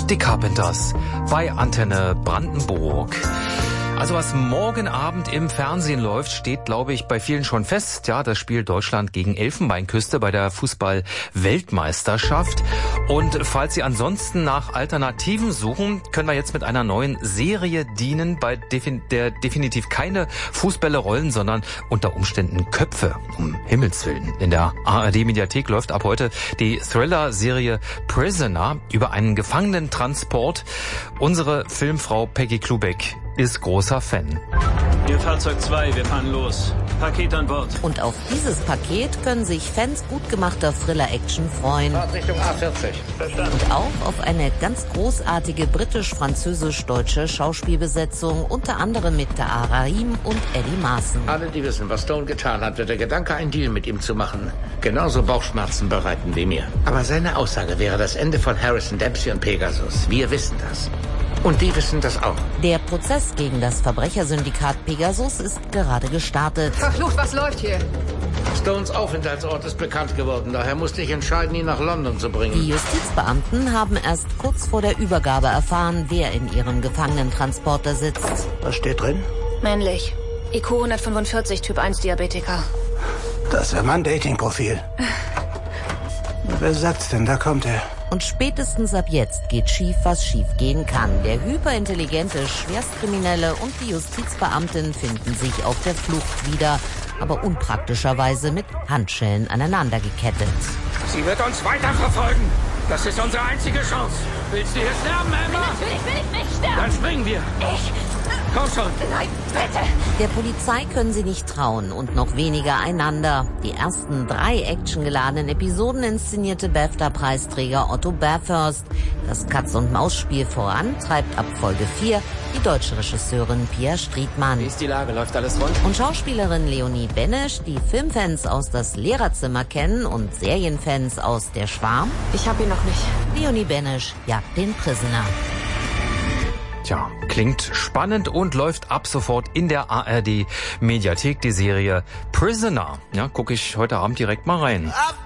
Die Carpenters bei Antenne Brandenburg. Also was morgen Abend im Fernsehen läuft, steht, glaube ich, bei vielen schon fest. Ja, das Spiel Deutschland gegen Elfenbeinküste bei der Fußball-Weltmeisterschaft. Und falls Sie ansonsten nach Alternativen suchen, können wir jetzt mit einer neuen Serie dienen, bei der definitiv keine Fußbälle rollen, sondern unter Umständen Köpfe, um Himmels Willen. In der ARD-Mediathek läuft ab heute die Thriller-Serie Prisoner über einen Gefangenentransport. Unsere Filmfrau Peggy Klubeck ist großer Fan. Hier Fahrzeug 2, wir fahren los. Paket an Bord. Und auf dieses Paket können sich Fans gut gemachter Thriller-Action freuen. Fahrt Richtung A40. Verstanden. Und auch auf eine ganz großartige britisch-französisch-deutsche Schauspielbesetzung, unter anderem mit Tahar Rahim und Eddie Marsan. Alle, die wissen, was Stone getan hat, wird der Gedanke, einen Deal mit ihm zu machen, genauso Bauchschmerzen bereiten wie mir. Aber seine Aussage wäre das Ende von Harrison Dempsey und Pegasus. Wir wissen das. Und die wissen das auch. Der Prozess gegen das Verbrechersyndikat Pegasus ist gerade gestartet. Verflucht, was läuft hier? Stones Aufenthaltsort ist bekannt geworden. Daher musste ich entscheiden, ihn nach London zu bringen. Die Justizbeamten haben erst kurz vor der Übergabe erfahren, wer in ihrem Gefangenentransporter sitzt. Was steht drin? Männlich. IQ 145, Typ 1 Diabetiker. Das wäre mein Dating-Profil. Wer sagt's denn? Da kommt er. Und spätestens ab jetzt geht schief, was schief gehen kann. Der hyperintelligente Schwerstkriminelle und die Justizbeamtin finden sich auf der Flucht wieder, aber unpraktischerweise mit Handschellen aneinander gekettet. Sie wird uns weiterverfolgen. Das ist unsere einzige Chance. Willst du hier sterben, Emma? Natürlich will ich nicht sterben. Dann springen wir. Komm schon. Nein, bitte. Der Polizei können sie nicht trauen und noch weniger einander. Die ersten 3 actiongeladenen Episoden inszenierte BAFTA-Preisträger Otto Bathurst. Das Katz-und-Maus-Spiel voran treibt ab Folge 4 die deutsche Regisseurin Pia Striedmann. Wie ist die Lage? Läuft alles rund? Und Schauspielerin Leonie Benesch, die Filmfans aus Das Lehrerzimmer kennen und Serienfans aus Der Schwarm. Ich hab ihn noch nicht. Leonie Benesch jagt den Prisoner. Tja, klingt spannend und läuft ab sofort in der ARD-Mediathek die Serie Prisoner. Ja, gucke ich heute Abend direkt mal rein.